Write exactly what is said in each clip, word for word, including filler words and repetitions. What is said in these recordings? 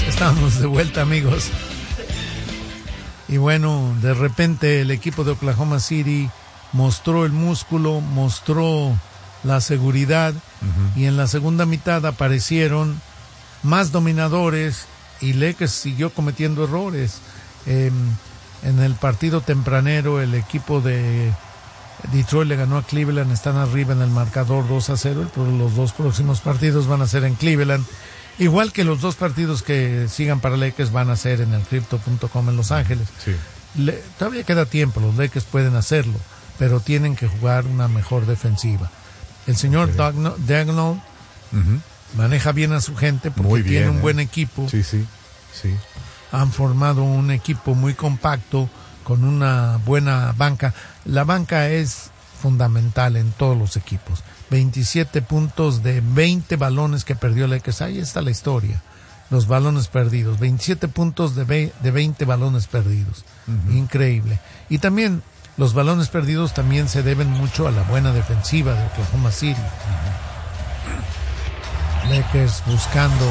Estamos de vuelta, amigos. Y bueno, de repente el equipo de Oklahoma City mostró el músculo, mostró la seguridad, uh-huh. y en la segunda mitad aparecieron más dominadores y Lakers siguió cometiendo errores. Eh, en el partido tempranero el equipo de Detroit le ganó a Cleveland, están arriba en el marcador dos a cero, pero los dos próximos partidos van a ser en Cleveland. Igual que los dos partidos que sigan para Lakers van a ser en el crypto punto com en Los Ángeles. Sí. Le, todavía queda tiempo, los Lakers pueden hacerlo, pero tienen que jugar una mejor defensiva. El señor okay. Dagnall uh-huh. maneja bien a su gente porque muy bien, tiene un eh. buen equipo. Sí, sí, sí. Han formado un equipo muy compacto con una buena banca. La banca es fundamental en todos los equipos. veintisiete puntos de veinte balones que perdió Lakers. Ahí está la historia. Los balones perdidos. veintisiete puntos de, ve- de veinte balones perdidos. Uh-huh. Increíble. Y también los balones perdidos también se deben mucho a la buena defensiva de Oklahoma City. Uh-huh. Lakers buscando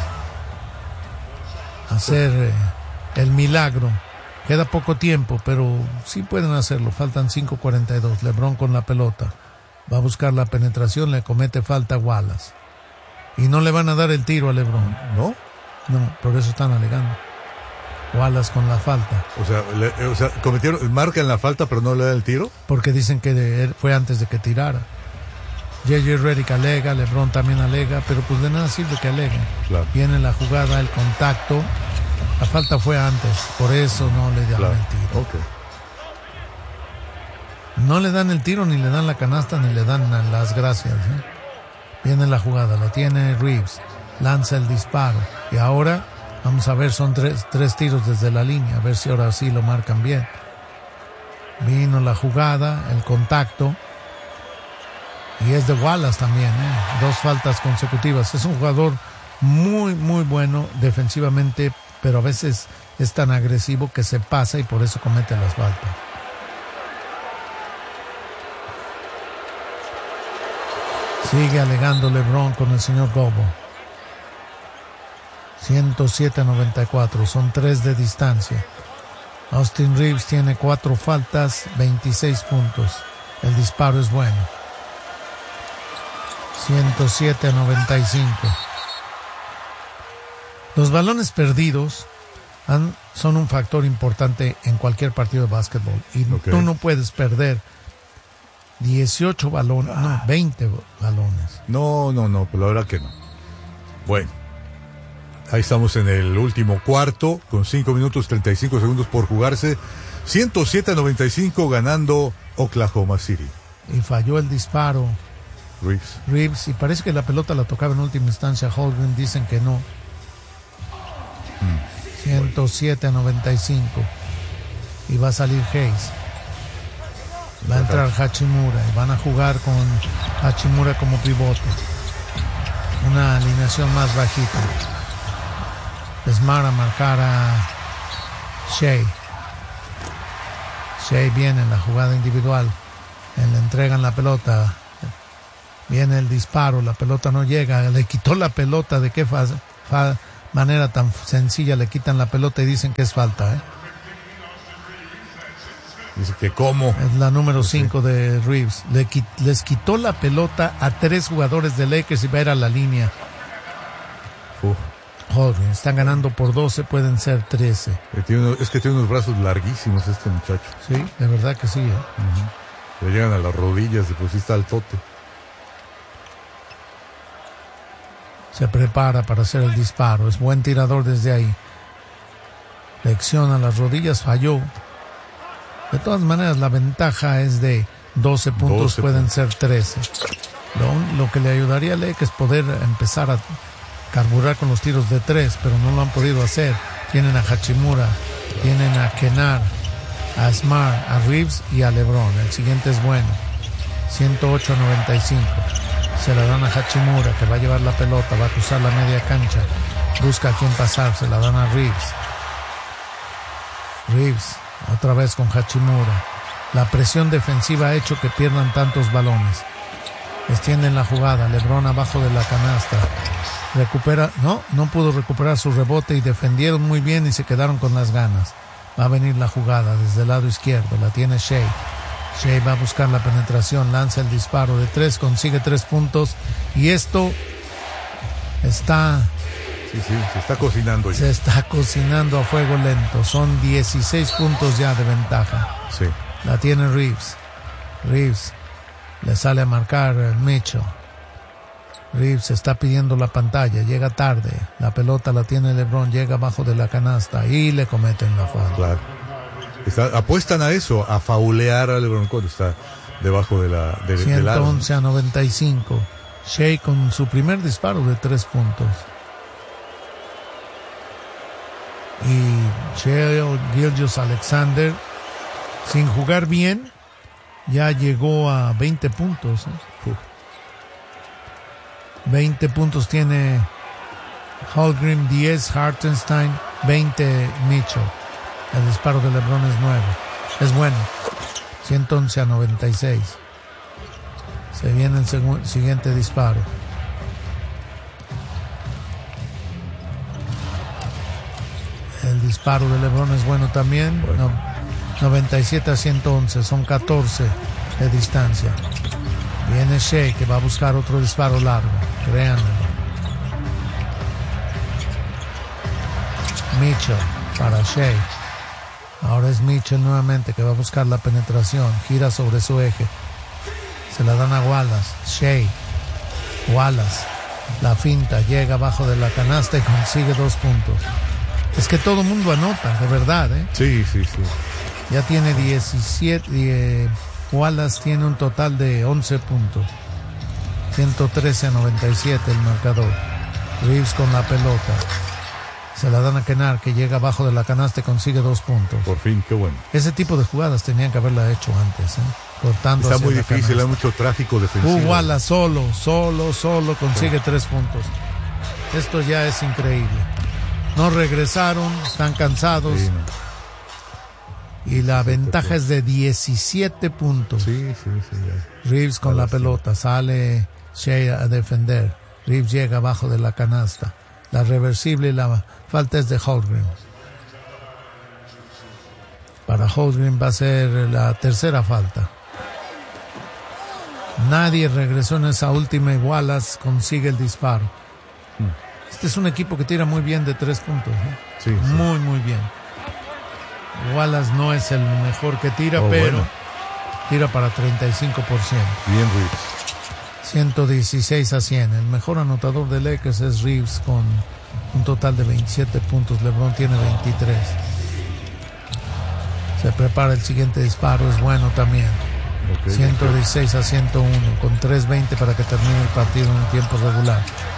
hacer eh, el milagro. Queda poco tiempo, pero sí pueden hacerlo. Faltan cinco cuarenta y dos. LeBron con la pelota. Va a buscar la penetración, le comete falta a Wallace. Y no le van a dar el tiro a LeBron. ¿No? No, por eso están alegando. Wallace con la falta. O sea, le, o sea, cometieron, marcan la falta, pero no le dan el tiro. Porque dicen que de, fue antes de que tirara. J J Redick alega, LeBron también alega, pero pues de nada sirve que aleguen. Claro. Viene la jugada, el contacto. La falta fue antes, por eso no le dan claro. el tiro. Okay. No le dan el tiro, ni le dan la canasta, ni le dan las gracias. ¿eh? Viene la jugada, la tiene Reeves, lanza el disparo. Y ahora, vamos a ver, son tres, tres tiros desde la línea, a ver si ahora sí lo marcan bien. Vino la jugada, el contacto. Y es de Wallace también, ¿eh? Dos faltas consecutivas. Es un jugador muy, muy bueno defensivamente, pero a veces es tan agresivo que se pasa y por eso comete las faltas. Sigue alegando LeBron con el señor Gobo. ciento siete a noventa y cuatro, son tres de distancia. Austin Reeves tiene cuatro faltas, veintiséis puntos. El disparo es bueno. ciento siete a noventa y cinco. Los balones perdidos han, son un factor importante en cualquier partido de básquetbol. Y okay. tú no puedes perder dieciocho balones, no, veinte balones. No, no, no, pues la verdad que no. Bueno, ahí estamos en el último cuarto, con cinco minutos treinta y cinco segundos por jugarse. ciento siete a noventa y cinco ganando Oklahoma City. Y falló el disparo. Reeves. Reeves, y parece que la pelota la tocaba en última instancia. Holmgren dicen que no. Mm. ciento siete a noventa y cinco. Y va a salir Hayes. Va a entrar Hachimura y van a jugar con Hachimura como pivote. Una alineación más bajita. Smart a marcar a Shea. Shea viene en la jugada individual. Le entregan la pelota. Viene el disparo, la pelota no llega. Le quitó la pelota. ¿De qué fa- fa- manera tan sencilla le quitan la pelota y dicen que es falta, eh? Dice que cómo. Es la número cinco sí. de Reeves. Le, les quitó la pelota a tres jugadores de Lakers y va a ir a la línea. Uf. Joder, están ganando por doce, pueden ser trece. Es que tiene unos brazos larguísimos este muchacho. Sí, de verdad que sí. ¿eh? Uh-huh. Le llegan a las rodillas, después sí está al tote. Se prepara para hacer el disparo. Es buen tirador desde ahí. Flexiona las rodillas, falló. De todas maneras, la ventaja es de doce puntos, doce pueden puntos. Ser trece. Lo, lo que le ayudaría a Lake es poder empezar a carburar con los tiros de tres, pero no lo han podido hacer. Tienen a Hachimura, tienen a Kennard, a Smart, a Reeves y a LeBron. El siguiente es bueno. ciento ocho a noventa y cinco. Se la dan a Hachimura, que va a llevar la pelota, va a cruzar la media cancha. Busca a quién pasar, se la dan a Reeves. Reeves. Otra vez con Hachimura. La presión defensiva ha hecho que pierdan tantos balones. Extienden la jugada. LeBron abajo de la canasta. Recupera, no, no pudo recuperar su rebote y defendieron muy bien y se quedaron con las ganas. Va a venir la jugada desde el lado izquierdo. La tiene Shea. Shea va a buscar la penetración, lanza el disparo de tres, consigue tres puntos. Y esto está... Sí, sí, se está cocinando ya. Se está cocinando a fuego lento. Son dieciséis puntos ya de ventaja. Sí. La tiene Reeves. Reeves le sale a marcar Mitchell. Reeves está pidiendo la pantalla, llega tarde, la pelota la tiene LeBron, llega abajo de la canasta y le cometen la falta. Claro. Está, apuestan a eso, a faulear a LeBron cuando está debajo de la de, ciento once a noventa y cinco. Shea con su primer disparo de tres puntos. Y Shea Gilgeous-Alexander, sin jugar bien, ya llegó a veinte puntos. ¿eh? Uf. veinte puntos tiene Holmgren, diez Hartenstein, veinte Mitchell. El disparo de LeBron es nueve. Es bueno. ciento once a noventa y seis. Se viene el segu- siguiente disparo. El disparo de LeBron es bueno también. Bueno. No, noventa y siete a ciento once. Son catorce de distancia. Viene Shea que va a buscar otro disparo largo. Créanlo. Mitchell para Shea. Ahora es Mitchell nuevamente que va a buscar la penetración. Gira sobre su eje. Se la dan a Wallace. Shea. Wallace. La finta. Llega abajo de la canasta y consigue dos puntos. Es que todo el mundo anota, de verdad, ¿eh? Sí, sí, sí. Ya tiene diecisiete. Eh, Wallace tiene un total de once puntos. ciento trece a noventa y siete el marcador. Reeves con la pelota. Se la dan a Kennard que llega abajo de la canasta y consigue dos puntos. Por fin, qué bueno. Ese tipo de jugadas tenían que haberla hecho antes, ¿eh? Cortando. Está muy difícil, hay mucho tráfico defensivo. Uh, Wallace solo, solo, solo consigue sí. tres puntos. Esto ya es increíble. No regresaron, están cansados. Sí, no. Y la ventaja puntos. Es de diecisiete puntos. Sí, sí, sí. Ya. Reeves con la pelota, sale Shea a defender. Reeves llega abajo de la canasta. La reversible y la falta es de Holmgren. Para Holmgren va a ser la tercera falta. Nadie regresó en esa última y Wallace consigue el disparo. Mm. Este es un equipo que tira muy bien de tres puntos, ¿eh? Sí, sí. Muy, muy bien. Wallace no es el mejor que tira, oh, pero bueno. Tira para treinta y cinco por ciento. Bien, Reeves. ciento dieciséis a cien. El mejor anotador de Lakers es Reeves con un total de veintisiete puntos. LeBron tiene veintitrés. Se prepara el siguiente disparo, es bueno también. Okay, ciento dieciséis a ciento uno con tres veinte para que termine el partido en un tiempo regular.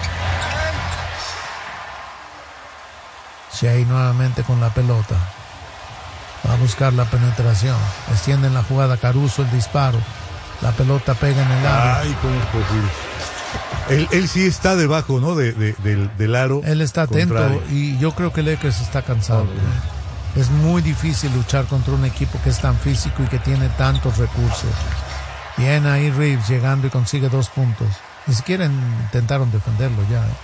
Shea nuevamente con la pelota. Va a buscar la penetración. Extienden la jugada. Caruso el disparo. La pelota pega en el aro. Ay, ¿cómo es posible? Él, él sí está debajo, ¿no? De, de, del, del aro. Él está atento contrario. Y yo creo que Lakers está cansado. Oh, ¿eh? Es muy difícil luchar contra un equipo que es tan físico y que tiene tantos recursos. Bien ahí Reeves llegando y consigue dos puntos. Ni siquiera intentaron defenderlo ya. ¿eh?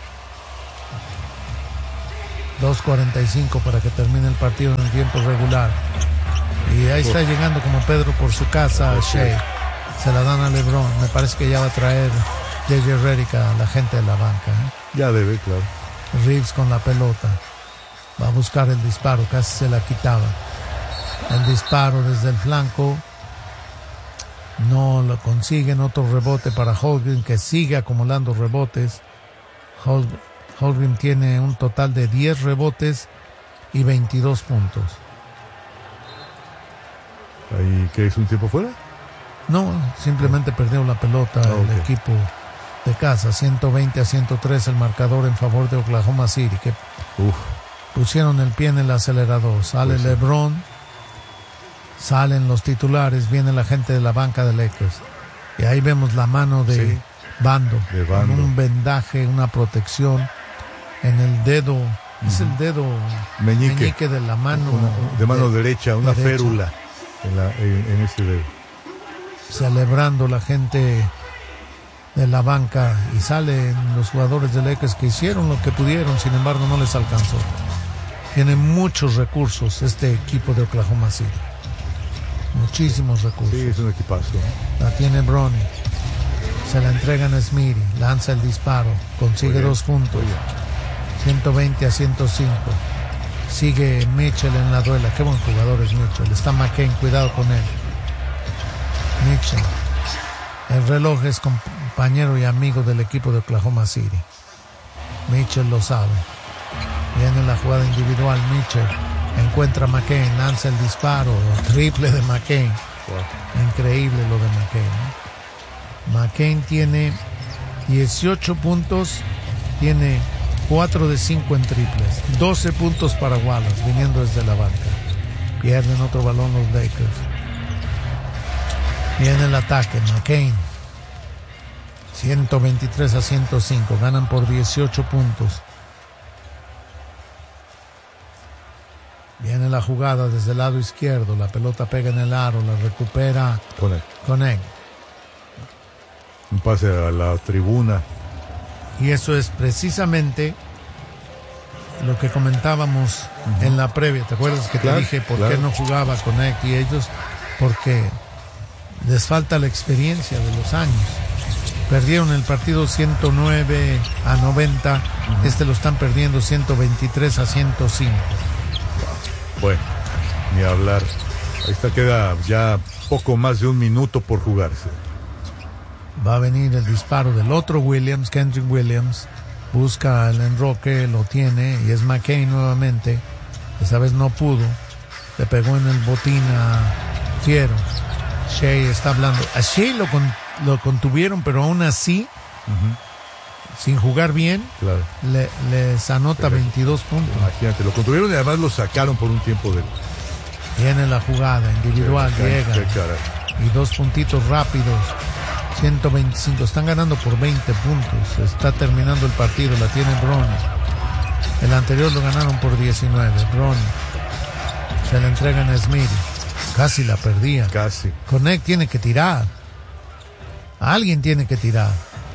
dos cuarenta y cinco para que termine el partido en el tiempo regular. Y ahí está llegando como Pedro por su casa a Shea. Se la dan a LeBron. Me parece que ya va a traer J J Redick a la gente de la banca. ¿eh? Ya debe, claro. Reeves con la pelota. Va a buscar el disparo. Casi se la quitaba. El disparo desde el flanco. No lo consiguen. Otro rebote para Holmgren, que sigue acumulando rebotes. Holmgren. Holmgren tiene un total de diez rebotes y veintidós puntos. ¿Y qué es un tiempo fuera? No, simplemente perdió la pelota oh, el okay. equipo de casa. ciento veinte a ciento tres el marcador en favor de Oklahoma City, que Uf. pusieron el pie en el acelerador. Sale pues LeBron, sí. salen los titulares, viene la gente de la banca de Lakers. Y ahí vemos la mano de, sí. Bando, de Bando, con un vendaje, una protección en el dedo, uh-huh. es el dedo meñique, meñique de la mano. Una, de mano de, derecha, una derecha. férula en, la, en, en este dedo. Celebrando la gente de la banca y salen los jugadores de Lakers que hicieron lo que pudieron, sin embargo no les alcanzó. Tiene muchos recursos este equipo de Oklahoma City. Muchísimos recursos. Sí, es un equipazo. La tiene Bronny. Se la entregan a Smitty. Lanza el disparo. Consigue dos puntos. ciento veinte a ciento cinco. Sigue Mitchell en la duela. Qué buen jugador es Mitchell. Está McCain. Cuidado con él. Mitchell. El reloj es compañero y amigo del equipo de Oklahoma City. Mitchell lo sabe. Viene la jugada individual. Mitchell encuentra a McCain, lanza el disparo, triple de McCain. Wow. Increíble lo de McCain, ¿eh? McCain tiene dieciocho puntos, tiene cuatro de cinco en triples, doce puntos para Wallace viniendo desde la banca. Pierden otro balón los Lakers. Viene el ataque, McCain. ciento veintitrés a ciento cinco, ganan por dieciocho puntos. Viene la jugada desde el lado izquierdo, la pelota pega en el aro, la recupera Connect. Un pase a la tribuna. Y eso es precisamente lo que comentábamos uh-huh. en la previa. ¿Te acuerdas que claro, te dije por claro. qué no jugaba Connect y ellos? Porque les falta la experiencia de los años. Perdieron el partido ciento nueve a noventa, uh-huh. este lo están perdiendo ciento veintitrés a ciento cinco. Bueno, ni hablar. Ahí está, queda ya poco más de un minuto por jugarse. Va a venir el disparo del otro Williams, Kendrick Williams. Busca el enroque, lo tiene, y es McCain nuevamente. Esta vez no pudo. Le pegó en el botín a Fiero. Shea está hablando. A Shea lo, con, lo contuvieron, pero aún así, uh-huh. sin jugar bien, claro. le, les anota pero, veintidós puntos. Imagínate, lo contuvieron y además lo sacaron por un tiempo de... Viene la jugada individual, qué, llega. Qué y dos puntitos rápidos. ciento veinticinco. Están ganando por veinte puntos. Está terminando el partido. La tiene Bron. El anterior lo ganaron por diecinueve. Bron. Se la entregan a Smith. Casi la perdía. Casi. Connect tiene que tirar. Alguien tiene que tirar.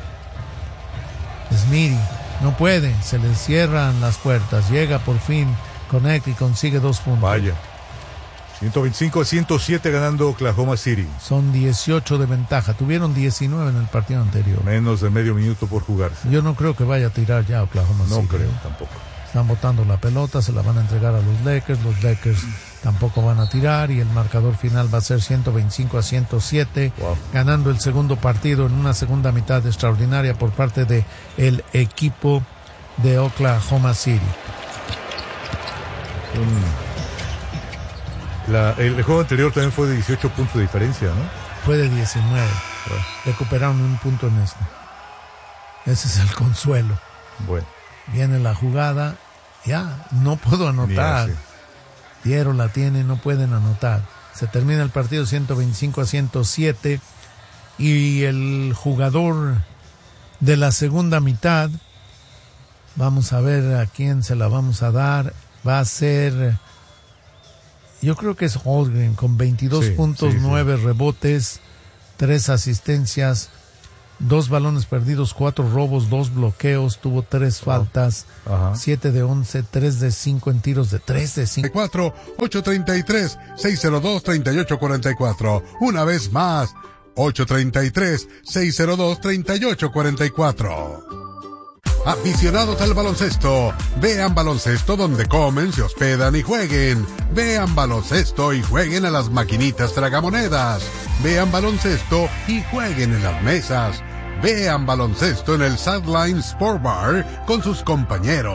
Smitty no puede, se le cierran las puertas, llega por fin Connect y consigue dos puntos. Vaya, ciento veinticinco a ciento siete ganando Oklahoma City. Son dieciocho de ventaja, tuvieron diecinueve en el partido anterior. Menos de medio minuto por jugarse. Yo no creo que vaya a tirar ya Oklahoma no City. No creo tampoco. Están botando la pelota, se la van a entregar a los Lakers, los Lakers tampoco van a tirar y el marcador final va a ser ciento veinticinco a ciento siete, wow. ganando el segundo partido en una segunda mitad extraordinaria por parte de el equipo de Oklahoma City. Um, la, el juego anterior también fue de dieciocho puntos de diferencia, ¿no? Fue de diecinueve. Wow. Recuperaron un punto en este. Ese es el consuelo. Bueno. Viene la jugada. Ya, no puedo anotar. Piero la tiene, no pueden anotar. Se termina el partido ciento veinticinco a ciento siete y el jugador de la segunda mitad, vamos a ver a quién se la vamos a dar, va a ser, yo creo que es Holmgren con veintidós sí, puntos, sí, nueve sí. rebotes, tres asistencias, dos balones perdidos, cuatro robos, dos bloqueos, tuvo tres faltas, oh. siete de once, tres de cinco en tiros de tres de cinco. cuatro, ocho treinta y tres, seiscientos dos, treinta y ocho cuarenta y cuatro. Una vez más, ocho treinta y tres, seiscientos dos, treinta y ocho cuarenta y cuatro. Aficionados al baloncesto, vean baloncesto donde comen, se hospedan y jueguen. Vean baloncesto y jueguen a las maquinitas tragamonedas. Vean baloncesto y jueguen en las mesas. Vean baloncesto en el Sideline Sport Bar con sus compañeros.